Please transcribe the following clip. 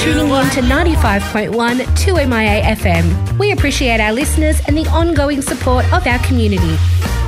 tuning in to 95.1 2MIA FM. We appreciate our listeners and the ongoing support of our community.